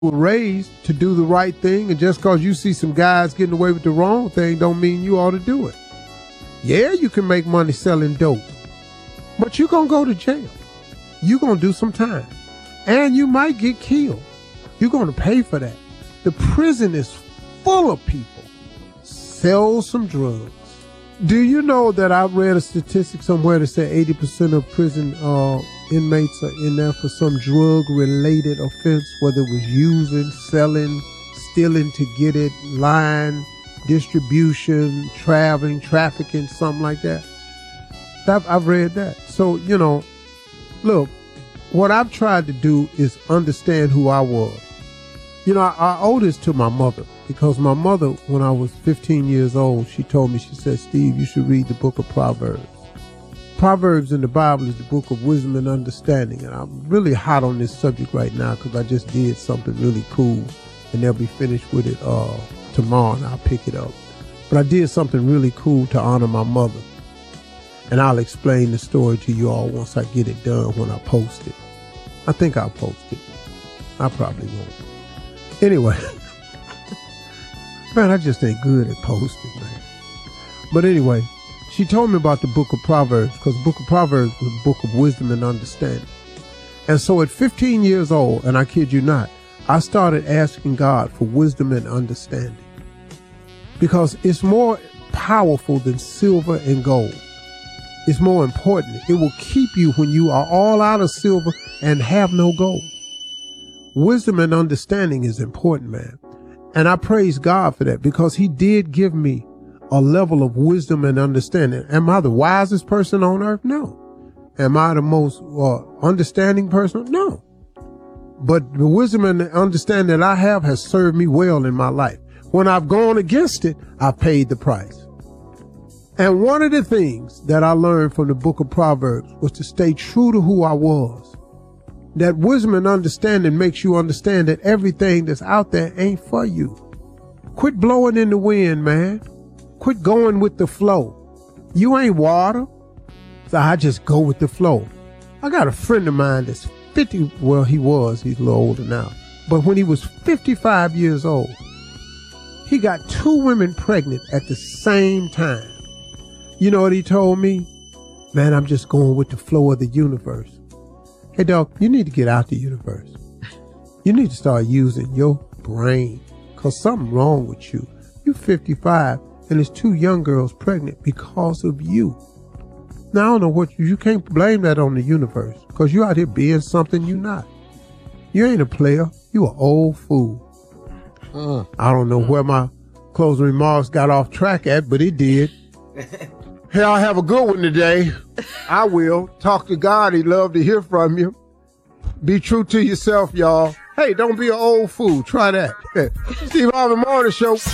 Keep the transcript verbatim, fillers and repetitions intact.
were raised to do the right thing, and just because you see some guys getting away with the wrong thing don't mean you ought to do it. Yeah, you can make money selling dope, but you're going to go to jail. You're going to do some time, and you might get killed. You're going to pay for that. The prison is full of people. Sell some drugs. Do you know that I read a statistic somewhere that said eighty percent of prison uh, inmates are in there for some drug-related offense, whether it was using, selling, stealing to get it, lying, distribution, traveling, trafficking, something like that. I've, I've read that. So, you know, look, what I've tried to do is understand who I was. You know, I, I owe this to my mother, because my mother, when I was fifteen years old, she told me, she said, Steve, you should read the book of Proverbs. Proverbs in the Bible is the book of wisdom and understanding. And I'm really hot on this subject right now because I just did something really cool, and they'll be finished with it uh, tomorrow, and I'll pick it up. But I did something really cool to honor my mother. And I'll explain the story to you all once I get it done, when I post it. I think I'll post it. I probably won't. Anyway, man, I just ain't good at posting, man. But anyway, she told me about the book of Proverbs, because the book of Proverbs was a book of wisdom and understanding. And so at fifteen years old, and I kid you not, I started asking God for wisdom and understanding, because it's more powerful than silver and gold. It's more important. It will keep you when you are all out of silver and have no gold. Wisdom and understanding is important, man. And I praise God for that, because he did give me a level of wisdom and understanding. Am I the wisest person on earth? No. Am I the most uh, understanding person? No. But the wisdom and the understanding that I have has served me well in my life. When I've gone against it, I've paid the price. And one of the things that I learned from the book of Proverbs was to stay true to who I was. That wisdom and understanding makes you understand that everything that's out there ain't for you. Quit blowing in the wind, man. Quit going with the flow. You ain't water. So I just go with the flow. I got a friend of mine that's fifty. Well, he was. He's a little older now. But when he was fifty-five years old, he got two women pregnant at the same time. You know what he told me? Man, I'm just going with the flow of the universe. Hey, dog, you need to get out the universe. You need to start using your brain, because something wrong with you. You're fifty-five, and there's two young girls pregnant because of you. Now, I don't know what you, you can't blame that on the universe, because you out here being something you're not. You ain't a player. You an old fool. Uh, I don't know where my closing remarks got off track at, but it did. Hey, I'll have a good one today. I will. Talk to God. He'd love to hear from you. Be true to yourself, y'all. Hey, don't be an old fool. Try that. Steve Harvey Morning Show.